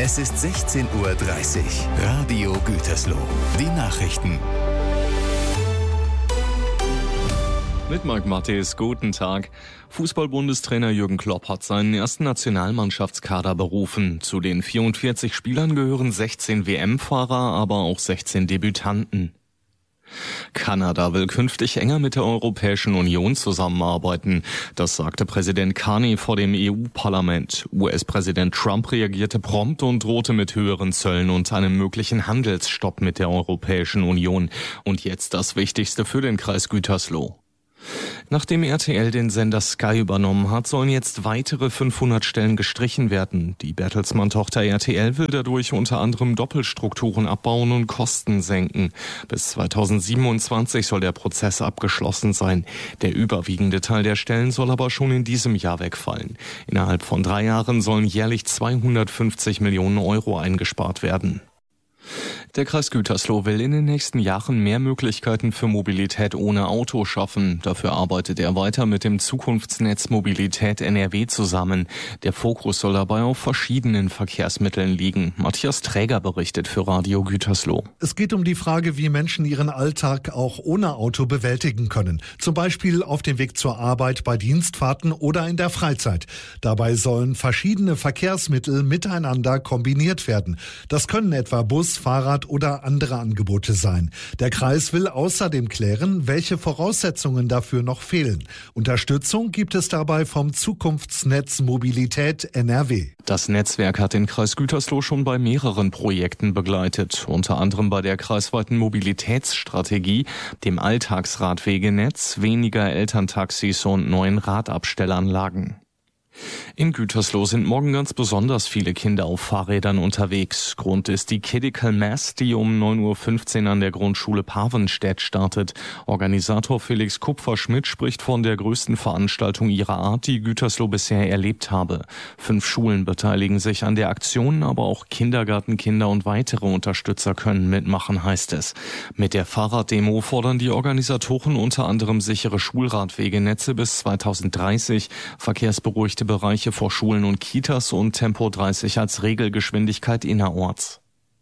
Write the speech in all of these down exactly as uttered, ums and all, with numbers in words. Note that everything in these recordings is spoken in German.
Es ist sechzehn Uhr dreißig. Radio Gütersloh. Die Nachrichten. Mit Marc Mattes, guten Tag. Fußball-Bundestrainer Jürgen Klopp hat seinen ersten Nationalmannschaftskader berufen. Zu den vierundvierzig Spielern gehören sechzehn W M-Fahrer, aber auch sechzehn Debütanten. Kanada will künftig enger mit der Europäischen Union zusammenarbeiten. Das sagte Präsident Carney vor dem E U-Parlament. U S-Präsident Trump reagierte prompt und drohte mit höheren Zöllen und einem möglichen Handelsstopp mit der Europäischen Union. Und jetzt das Wichtigste für den Kreis Gütersloh. Nachdem R T L den Sender Sky übernommen hat, sollen jetzt weitere fünfhundert Stellen gestrichen werden. Die Bertelsmann-Tochter R T L will dadurch unter anderem Doppelstrukturen abbauen und Kosten senken. Bis zweitausendsiebenundzwanzig soll der Prozess abgeschlossen sein. Der überwiegende Teil der Stellen soll aber schon in diesem Jahr wegfallen. Innerhalb von drei Jahren sollen jährlich zweihundertfünfzig Millionen Euro eingespart werden. Der Kreis Gütersloh will in den nächsten Jahren mehr Möglichkeiten für Mobilität ohne Auto schaffen. Dafür arbeitet er weiter mit dem Zukunftsnetz Mobilität N R W zusammen. Der Fokus soll dabei auf verschiedenen Verkehrsmitteln liegen. Matthias Träger berichtet für Radio Gütersloh. Es geht um die Frage, wie Menschen ihren Alltag auch ohne Auto bewältigen können. Zum Beispiel auf dem Weg zur Arbeit, bei Dienstfahrten oder in der Freizeit. Dabei sollen verschiedene Verkehrsmittel miteinander kombiniert werden. Das können etwa Bus, Fahrrad oder andere Angebote sein. Der Kreis will außerdem klären, welche Voraussetzungen dafür noch fehlen. Unterstützung gibt es dabei vom Zukunftsnetz Mobilität N R W. Das Netzwerk hat den Kreis Gütersloh schon bei mehreren Projekten begleitet, unter anderem bei der kreisweiten Mobilitätsstrategie, dem Alltagsradwegenetz, weniger Elterntaxis und neuen Radabstellanlagen. In Gütersloh sind morgen ganz besonders viele Kinder auf Fahrrädern unterwegs. Grund ist die Critical Mass, die um neun Uhr fünfzehn an der Grundschule Pavenstedt startet. Organisator Felix Kupfer-Schmidt spricht von der größten Veranstaltung ihrer Art, die Gütersloh bisher erlebt habe. Fünf Schulen beteiligen sich an der Aktion, aber auch Kindergartenkinder und weitere Unterstützer können mitmachen, heißt es. Mit der Fahrraddemo fordern die Organisatoren unter anderem sichere Schulradwegenetze bis zweitausenddreißig, verkehrsberuhigte Bereiche vor Schulen und Kitas und Tempo dreißig als Regelgeschwindigkeit innerorts.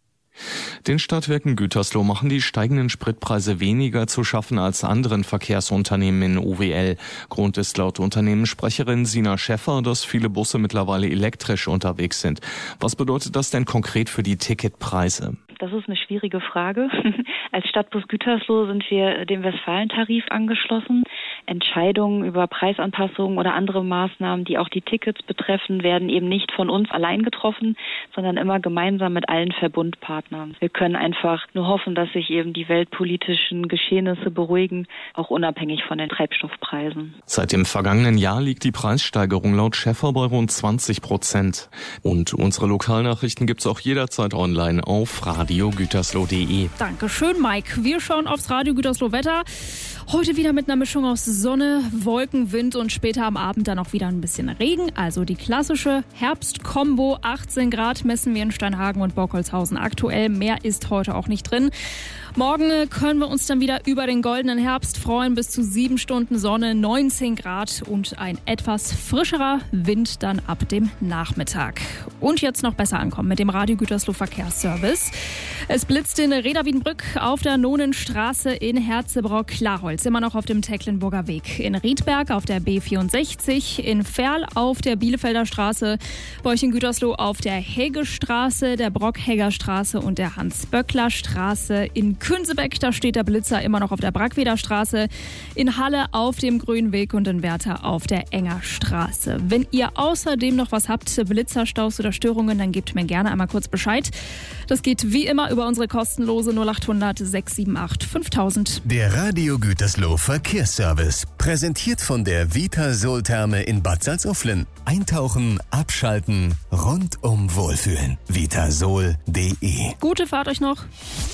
Den Stadtwerken Gütersloh machen die steigenden Spritpreise weniger zu schaffen als anderen Verkehrsunternehmen in O W L. Grund ist laut Unternehmenssprecherin Sina Schäffer, dass viele Busse mittlerweile elektrisch unterwegs sind. Was bedeutet das denn konkret für die Ticketpreise? Das ist eine schwierige Frage. Als Stadtbus Gütersloh sind wir dem Westfalentarif angeschlossen. Entscheidungen über Preisanpassungen oder andere Maßnahmen, die auch die Tickets betreffen, werden eben nicht von uns allein getroffen, sondern immer gemeinsam mit allen Verbundpartnern. Wir können einfach nur hoffen, dass sich eben die weltpolitischen Geschehnisse beruhigen, auch unabhängig von den Treibstoffpreisen. Seit dem vergangenen Jahr liegt die Preissteigerung laut Schäffer bei rund zwanzig Prozent. Und unsere Lokalnachrichten gibt's auch jederzeit online auf radio gütersloh punkt de. Dankeschön, Mike. Wir schauen aufs Radio Gütersloh Wetter. Heute wieder mit einer Mischung aus Sonne, Wolken, Wind und später am Abend dann auch wieder ein bisschen Regen. Also die klassische Herbstkombo. achtzehn Grad messen wir in Steinhagen und Borkholzhausen aktuell. Mehr ist heute auch nicht drin. Morgen können wir uns dann wieder über den goldenen Herbst freuen. Bis zu sieben Stunden Sonne, neunzehn Grad und ein etwas frischerer Wind dann ab dem Nachmittag. Und jetzt noch besser ankommen mit dem Radio Gütersloh Verkehrsservice. Es blitzt in Reda Wiedenbrück auf der Nonenstraße in Herzebrock-Klarholz. Immer noch auf dem Tecklenburger Weg. In Riedberg auf der B vierundsechzig. In Ferl auf der Bielefelder Straße. Bei euch in Gütersloh auf der Hegestraße, der Brockhegger-Straße und der Hans-Böckler-Straße. In Künsebeck, da steht der Blitzer immer noch auf der Brackweder Straße, in Halle auf dem Grünen Weg und in Werther auf der Enger Straße. Wenn ihr außerdem noch was habt, Blitzerstaus oder Störungen, dann gebt mir gerne einmal kurz Bescheid. Das geht wie immer über unsere kostenlose null acht hundert sechs sieben acht fünftausend. Der Radio Gütersloh Verkehrsservice, präsentiert von der Vitasol-Therme in Bad Salzuflen. Eintauchen, abschalten, rundum wohlfühlen. vitasol punkt de. Gute Fahrt euch noch.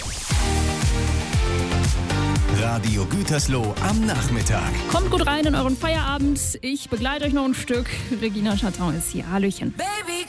Radio Gütersloh am Nachmittag. Kommt gut rein in euren Feierabend. Ich begleite euch noch ein Stück. Regina Chatton ist hier. Hallöchen. Baby.